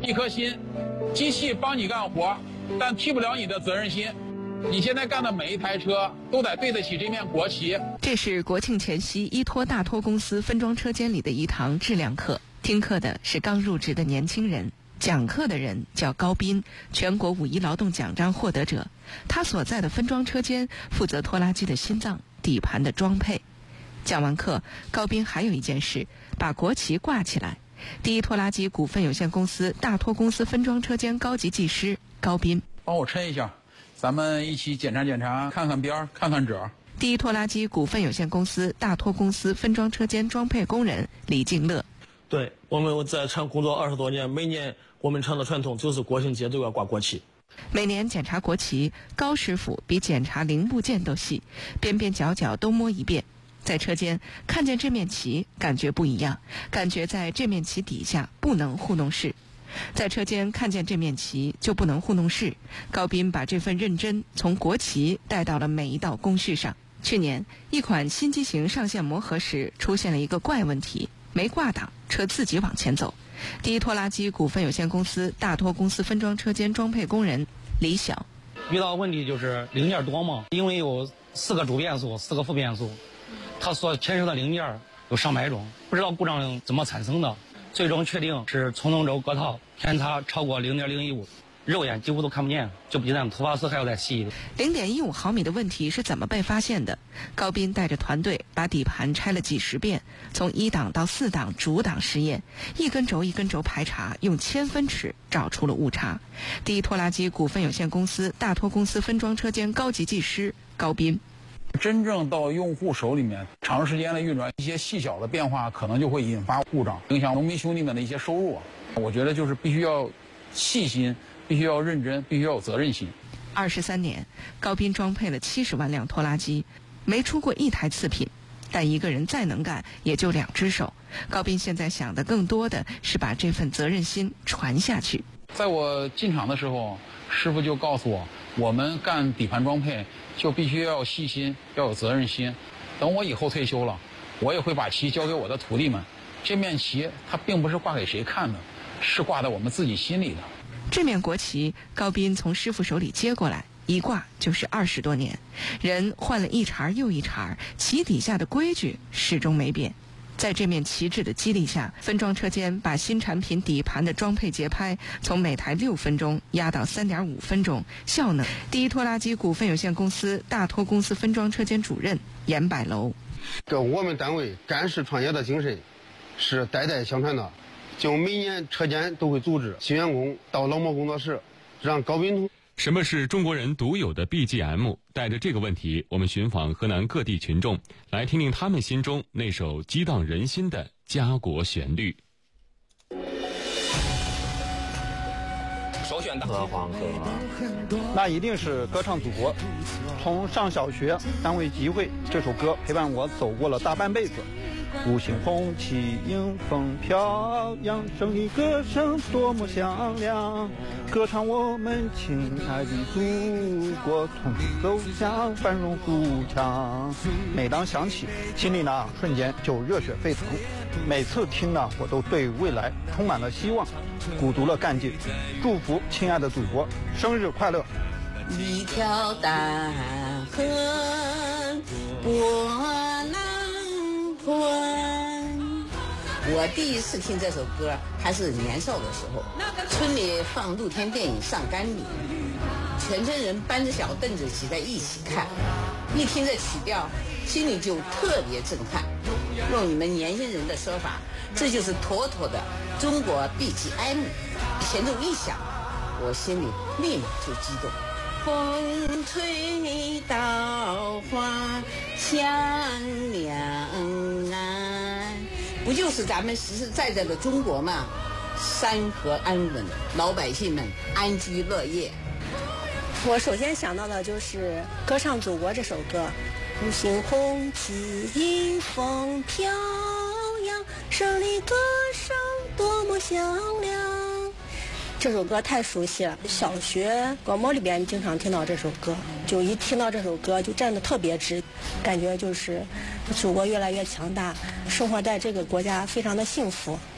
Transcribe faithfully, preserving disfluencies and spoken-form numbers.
一颗心，机器帮你干活，但替不了你的责任心。你现在干的每一台车都得对得起这面国旗。 这是国庆前夕依托大托公司分装车间里的一堂质量课，听课的是刚入职的年轻人，讲课的人叫高斌，全国五一劳动奖章获得者。他所在的分装车间负责拖拉机的心脏、底盘的装配。讲完课，高斌还有一件事，把国旗挂起来。第一拖拉机股份有限公司大托公司分装车间高级技师高斌， 帮我抻一下，咱们一起检查检查，看看边儿，看看褶。 第一拖拉机股份有限公司大托公司分装车间装配工人李敬乐。 对，我们在厂工作二十多年，每年我们厂的传统就是国庆节都要挂国旗。 每年检查国旗，高师傅比检查零部件都细，边边角角都摸一遍。在车间看见这面旗，感觉不一样，感觉在这面旗底下不能糊弄事。在车间看见这面旗就不能糊弄事，高斌把这份认真从国旗带到了每一道工序上。去年一款新机型上线磨合时出现了一个怪问题，没挂档，车自己往前走。第一拖拉机股份有限公司大托公司分装车间装配工人李晓， 遇到问题就是零件多嘛，因为有四个主变速，四个副变速，它所牵涉的零件有上百种，不知道故障怎么产生的，最终确定是冲动轴隔套偏差超过零点零一五，肉眼几乎都看不见，就比咱头发丝还要再细一点。 零点一五毫米的问题是怎么被发现的？高斌带着团队把底盘拆了几十遍，从一档到四档主档实验，一根轴一根轴排查，用千分尺找出了误差。第一拖拉机股份有限公司大托公司分装车间高级技师高斌。 真正到用户手里面，长时间的运转，一些细小的变化可能就会引发故障，影响农民兄弟们的一些收入。我觉得就是必须要细心，必须要认真，必须要有责任心。 二十三年，高斌装配了七十万辆拖拉机，没出过一台次品。但一个人再能干，也就两只手。高斌现在想的更多的是把这份责任心传下去。 在我进厂的时候，师傅就告诉我，我们干底盘装配就必须要细心，要有责任心。等我以后退休了，我也会把旗交给我的徒弟们。这面旗它并不是挂给谁看的，是挂在我们自己心里的。 这面国旗，高斌从师傅手里接过来，一挂就是二十多年，人换了一茬又一茬，旗底下的规矩始终没变。在这面旗帜的激励下，分装车间把新产品底盘的装配节拍从每台六分钟压到三点五分钟，效能。第一拖拉机股份有限公司大托公司分装车间主任严柏楼， 这我们单位干事创业的精神是代代相传的，就每年车间都会组织新员工到劳模工作室，让高斌同。 什么是中国人独有的 B G M？ 带着这个问题，我们寻访河南各地群众，来听听他们心中那首激荡人心的家国旋律。 首选的河黄河， 那一定是歌唱祖国。从上小学单位集会，这首歌陪伴我走过了大半辈子。五星红旗迎风飘扬，胜利歌声多么响亮，歌唱我们亲爱的祖国，同心走向繁荣富强。每当响起，心里呢瞬间就热血沸腾，每次听呢我都对未来充满了希望，鼓足了干劲。祝福亲爱的祖国生日快乐。 一条大河波浪宽。我第一次听这首歌还是年少的时候，村里放露天电影《上甘岭》，全村人搬着小凳子挤在一起看，一听这曲调，心里就特别震撼。用你们年轻人的说法，这就是妥妥的中国 B G M。弦奏一响，我心里立马就激动。风吹稻花香两岸，不就是咱们实实在在的中国吗？山河安稳，老百姓们安居乐业。 我首先想到的就是《歌唱祖国》这首歌。五星红旗迎风飘扬，胜利歌声多么响亮。这首歌太熟悉了，小学广播里边经常听到这首歌，就一听到这首歌就站得特别直，感觉就是祖国越来越强大，生活在这个国家非常的幸福。